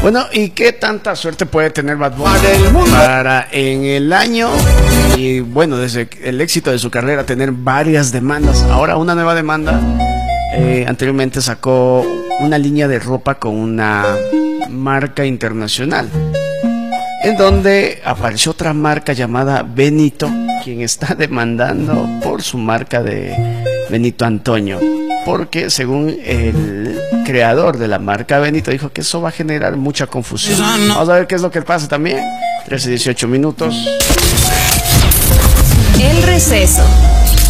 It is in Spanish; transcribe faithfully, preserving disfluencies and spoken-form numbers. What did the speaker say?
Bueno, ¿y qué tanta suerte puede tener Bad Bunny para en el año y bueno, desde el éxito de su carrera tener varias demandas? Ahora una nueva demanda. Eh, anteriormente sacó una línea de ropa con una marca internacional, en donde apareció otra marca llamada Benito, quien está demandando por su marca de Benito Antonio, porque según el creador de la marca Benito dijo que eso va a generar mucha confusión. Vamos a ver qué es lo que pasa también. trece dieciocho minutos. El Receso.